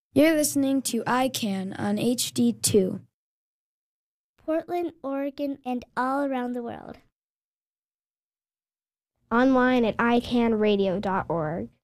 You're listening to iCan on HD2. Portland, Oregon, and all around the world. Online at icanradio.org.